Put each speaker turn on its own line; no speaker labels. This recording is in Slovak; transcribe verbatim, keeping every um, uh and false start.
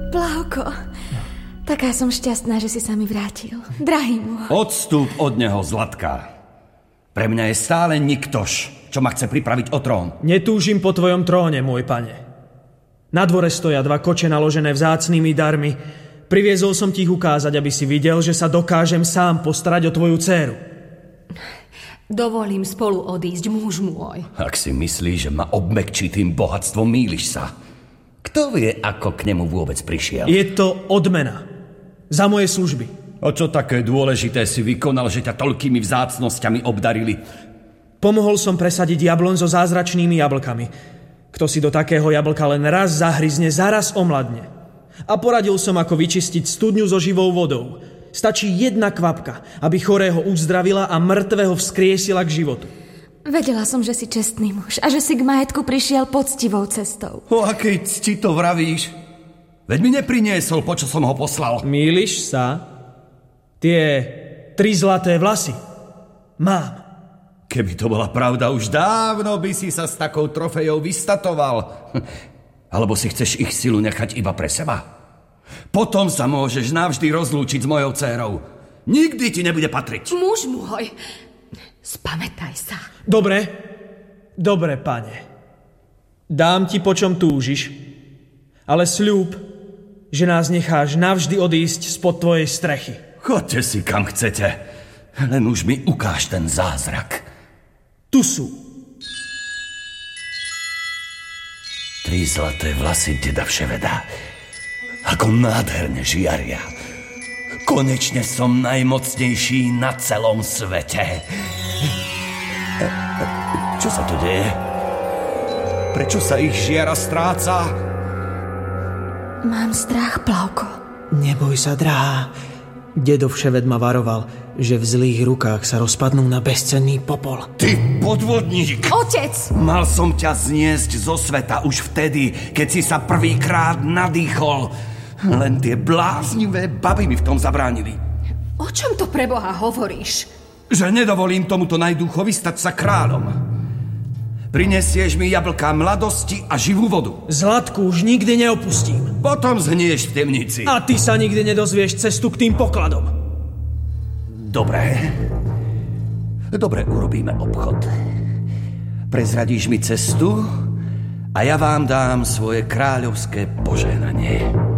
Plavko, taká som šťastná, že si sa mi vrátil. Drahý môj.
Odstúp od neho, Zlatka. Pre mňa je stále niktož, čo ma chce pripraviť o trón.
Netúžim po tvojom tróne, môj pane. Na dvore stoja dva koče naložené vzácnými darmi. Priviezol som ti ich ukázať, aby si videl, že sa dokážem sám postarať o tvoju dcéru.
Dovolím spolu odísť, muž môj.
Ak si myslíš, že ma obmekčí tým bohatstvom, mýliš sa. Kto vie, ako k nemu vôbec prišiel?
Je to odmena. Za moje služby.
A čo také dôležité si vykonal, že ťa toľkými vzácnosťami obdarili?
Pomohol som presadiť jablon so zázračnými jablkami. Kto si do takého jablka len raz zahryzne, zaraz omladne. A poradil som, ako vyčistiť studňu so živou vodou. Stačí jedna kvapka, aby chorého uzdravila a mŕtvého vzkriesila k životu.
Vedela som, že si čestný muž a že si k majetku prišiel poctivou cestou.
O akej cti to vravíš? Veď mi nepriniesol, po čo som ho poslal.
Mýliš sa? Tie tri zlaté vlasy mám.
Keby to bola pravda, už dávno by si sa s takou trofejou vystatoval. Alebo si chceš ich silu nechať iba pre seba? Potom sa môžeš navždy rozlúčiť s mojou dcérou. Nikdy ti nebude patriť.
Muž môj, spamätaj sa.
Dobre, dobre, pane. Dám ti, po čom túžiš, ale sľub, že nás necháš navždy odísť spod tvojej strechy.
Chodte si, kam chcete. Len už mi ukáž ten zázrak.
Tu sú.
Tri zlaté vlasy deda Vševeda. Ako nádherne žiaria. Konečne som najmocnejší na celom svete. Čo sa tu deje? Prečo sa ich žiara stráca?
Mám strach, Plavko.
Neboj sa, drahá. Dedo Vševed ma varoval, že v zlých rukách sa rozpadnú na bezcenný popol.
Ty podvodník!
Otec!
Mal som ťa zniesť zo sveta už vtedy, keď si sa prvýkrát nadýchol. Len tie bláznivé baby mi v tom zabránili.
O čom to pre Boha hovoríš?
Že nedovolím tomuto najduchovi stať sa kráľom. Prinesieš mi jablká mladosti a živú vodu.
Zlatku už nikdy neopustím.
Potom zhnieš v temnici.
A ty sa nikdy nedozvieš cestu k tým pokladom.
Dobre. Dobre, urobíme obchod. Prezradíš mi cestu a ja vám dám svoje kráľovské požehnanie.